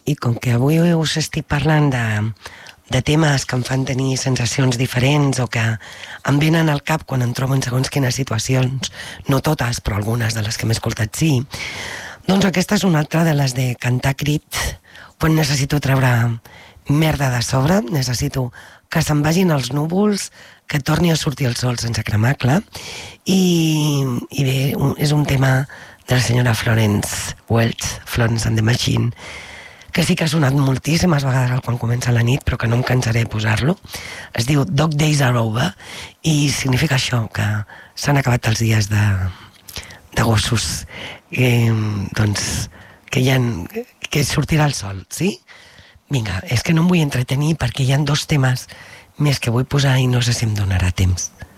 i com que avui us estic parlant de temes que em fan tenir sensacions diferents o que em venen al cap quan em trobo en segons quines situacions, no totes, però algunes de les que m'he escoltat sí, doncs aquesta és una altra de les de cantar crit quan necessito treure merda de sobre, necessito que se'n vagin els núvols, que torni a sortir el sol sense cremar-la, i bé, és un tema de la senyora Florence Welch, Florence and the Machine, que sí que ha sonat moltíssimes vegades quan comença la nit, però que no em cansaré de posar-lo. Es diu Dog Days Are Over, i significa això, que s'han acabat els dies de gossos, doncs, que sortirà el sol, sí? Vinga, és que no em vull entretenir perquè hi ha 2 temes més que vull posar i no sé si em donarà temps.